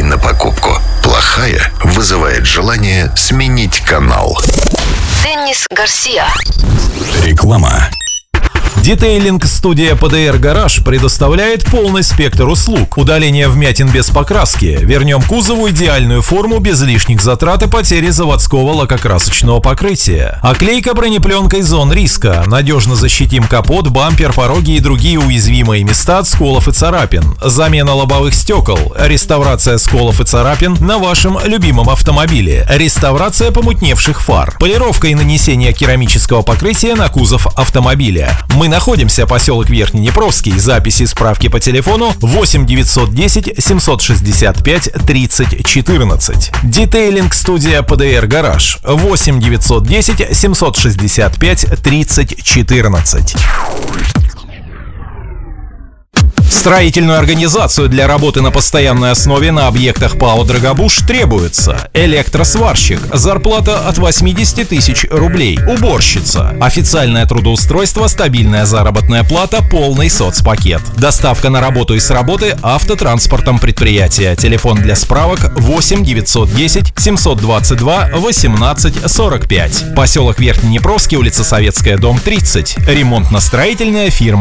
на покупку. Плохая вызывает желание сменить канал. Деннис Гарсия. Реклама. Детейлинг-студия PDR Garage предоставляет полный спектр услуг. Удаление вмятин без покраски. Вернем кузову идеальную форму без лишних затрат и потери заводского лакокрасочного покрытия. Оклейка бронепленкой зон риска. Надежно защитим капот, бампер, пороги и другие уязвимые места от сколов и царапин. Замена лобовых стекол. Реставрация сколов и царапин на вашем любимом автомобиле. Реставрация помутневших фар. Полировка и нанесение керамического покрытия на кузов автомобиля. Мы находимся поселок Верхнеднепровский. Записи и справки по телефону 8 910 765 30 14. Детейлинг-студия PDR Garage 8 910 765 30 14. Строительную организацию для работы на постоянной основе на объектах ПАО «Драгобуш» требуется: электросварщик, зарплата от 80 тысяч рублей, уборщица, официальное трудоустройство, стабильная заработная плата, полный соцпакет, доставка на работу и с работы автотранспортом предприятия. Телефон для справок 8 910 722 18 45. Поселок Верхнеднепровский, улица Советская, дом 30. Ремонтно-строительная фирма